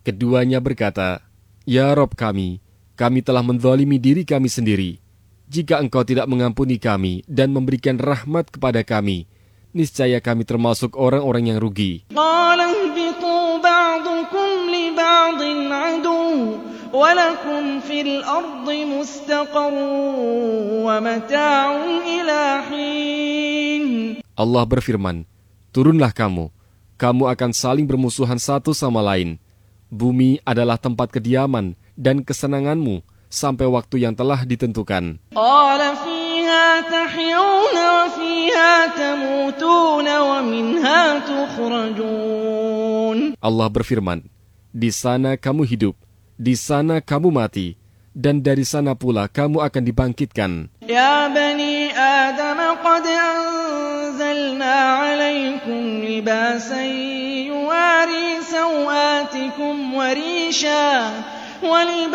Keduanya berkata, "Ya Rabb kami telah menzalimi diri kami sendiri. Jika Engkau tidak mengampuni kami dan memberikan rahmat kepada kami, niscaya kami termasuk orang-orang yang rugi." قَالَ اهْبِطُوا بَعْضُكُمْ لِبَعْضٍ عَدُوٌّ وَلَكُمْ فِي الْأَرْضِ مُسْتَقَرٌّ وَمَتَاعٌ إِلَىٰ حِينٍ. Allah berfirman, "Turunlah kamu akan saling bermusuhan satu sama lain. Bumi adalah tempat kediaman dan kesenanganmu sampai waktu yang telah ditentukan." قَالَ فِيهَا تَحْيَوْنَ وَفِيهَا تَمُوتُونَ وَمِنْهَا تُخْرَجُونَ. Allah berfirman, "Di sana kamu hidup, di sana kamu mati, dan dari sana pula kamu akan dibangkitkan." يَا بَنِي آدَمَ قَدْ أَنزَلْنَا عَلَيْكُمْ لِبَاسًا يُوَارِي سَوْآتِكُمْ وَرِيشًا